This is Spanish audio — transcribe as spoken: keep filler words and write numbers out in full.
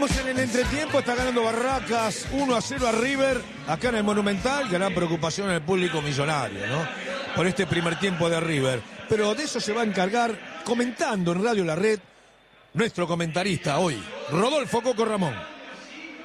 En el entretiempo está ganando Barracas uno a cero a River, acá en el Monumental. Gran preocupación en el público millonario, ¿no? Por este primer tiempo de River. Pero de eso se va a encargar, comentando en Radio La Red, nuestro comentarista hoy, Rodolfo Coco Ramón.